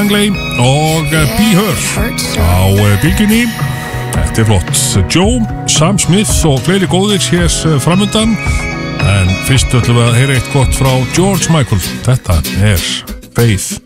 Langley og Be Her á bylgjunni. Þetta flott. Joe, Sam Smith og fleiri góðir hér framundan. En fyrst ætlum við að heyra eitt gott frá George Michael. Þetta Faith.